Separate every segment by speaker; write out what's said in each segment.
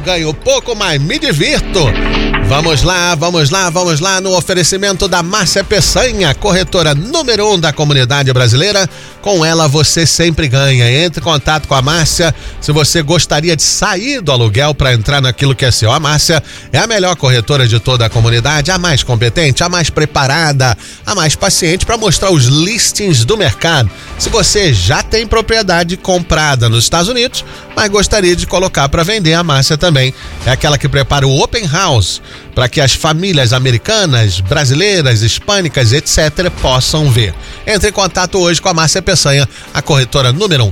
Speaker 1: ganho pouco, mas me divirto. Vamos lá no oferecimento da Márcia Peçanha, corretora número 1 da comunidade brasileira. Com ela você sempre ganha. Entre em contato com a Márcia se você gostaria de sair do aluguel para entrar naquilo que é seu. A Márcia é a melhor corretora de toda a comunidade, a mais competente, a mais preparada, a mais paciente para mostrar os listings do mercado. Se você já tem propriedade comprada nos Estados Unidos, mas gostaria de colocar para vender, a Márcia também é aquela que prepara o Open House para que as famílias americanas, brasileiras, hispânicas, etc. possam ver. Entre em contato hoje com a Márcia Peçanha, a corretora número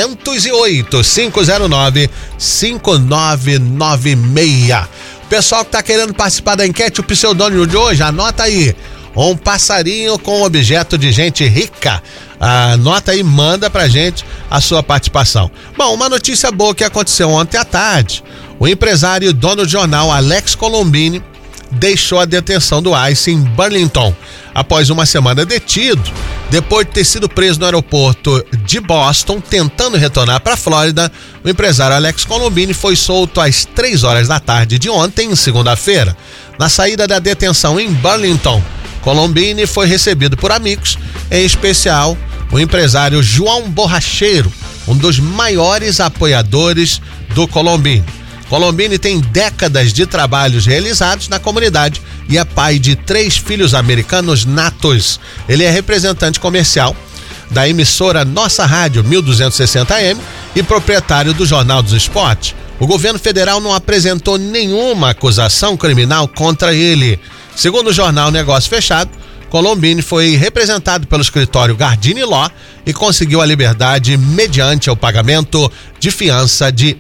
Speaker 1: 508-509-5996. Pessoal que está querendo participar da enquete, o pseudônimo de hoje, anota aí. Um passarinho com objeto de gente rica. Anota aí, manda pra gente a sua participação. Bom, uma notícia boa que aconteceu ontem à tarde. O empresário e dono do jornal Alex Colombini deixou a detenção do ICE em Burlington após uma semana detido, depois de ter sido preso no aeroporto de Boston, tentando retornar para a Flórida. O empresário Alex Colombini foi solto às 3 horas da tarde de ontem, segunda-feira. Na saída da detenção em Burlington, Colombini foi recebido por amigos, em especial o empresário João Borracheiro, um dos maiores apoiadores do Colombini. Colombini tem décadas de trabalhos realizados na comunidade e é pai de 3 filhos americanos natos. Ele é representante comercial da emissora Nossa Rádio 1260M e proprietário do Jornal dos Esportes. O governo federal não apresentou nenhuma acusação criminal contra ele. Segundo o jornal Negócio Fechado, Colombini foi representado pelo escritório Gardini Law e conseguiu a liberdade mediante o pagamento de fiança de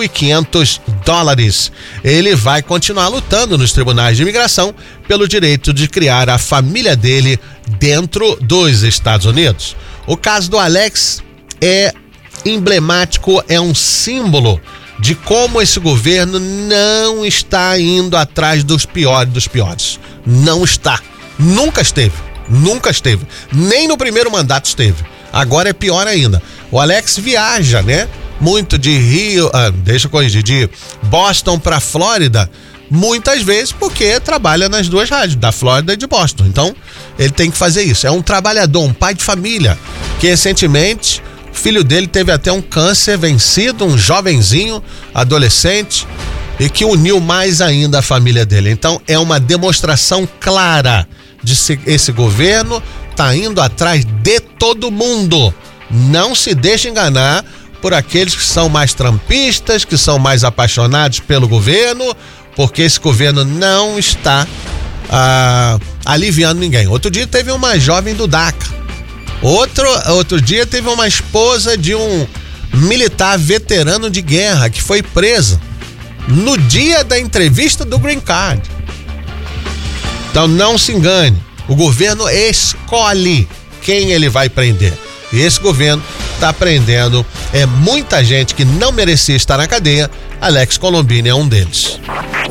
Speaker 1: $1.500. Ele vai continuar lutando nos tribunais de imigração pelo direito de criar a família dele dentro dos Estados Unidos. O caso do Alex é emblemático, é um símbolo de como esse governo não está indo atrás dos piores dos piores. Não está. Nunca esteve. Nem no primeiro mandato esteve. Agora é pior ainda. O Alex viaja, né? Muito de de Boston para Flórida, muitas vezes porque trabalha nas duas rádios, da Flórida e de Boston. Então, ele tem que fazer isso. É um trabalhador, um pai de família, que recentemente o filho dele teve até um câncer vencido, um jovenzinho, adolescente, e que uniu mais ainda a família dele. Então, é uma demonstração clara de se esse governo está indo atrás de todo mundo. Não se deixe enganar por aqueles que são mais trumpistas, que são mais apaixonados pelo governo, porque esse governo não está aliviando ninguém. Outro dia teve uma jovem do DACA. Outro dia teve uma esposa de um militar veterano de guerra que foi presa no dia da entrevista do Green Card. Então não se engane, o governo escolhe quem ele vai prender. E esse governo está prendendo muita gente que não merecia estar na cadeia. Alex Colombini é um deles.